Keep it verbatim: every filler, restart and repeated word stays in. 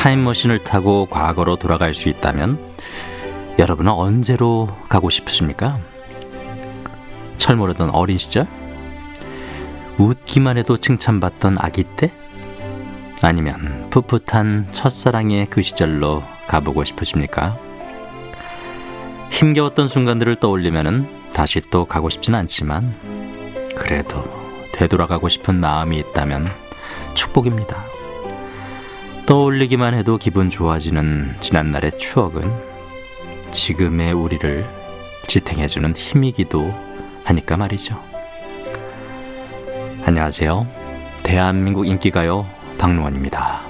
타임머신을 타고 과거로 돌아갈 수 있다면 여러분은 언제로 가고 싶으십니까? 철모르던 어린 시절? 웃기만 해도 칭찬받던 아기 때? 아니면 풋풋한 첫사랑의 그 시절로 가보고 싶으십니까? 힘겨웠던 순간들을 떠올리면 다시 또 가고 싶진 않지만 그래도 되돌아가고 싶은 마음이 있다면 축복입니다. 떠올리기만 해도 기분 좋아지는 지난날의 추억은 지금의 우리를 지탱해주는 힘이기도 하니까 말이죠. 안녕하세요. 대한민국 인기가요 박노원입니다.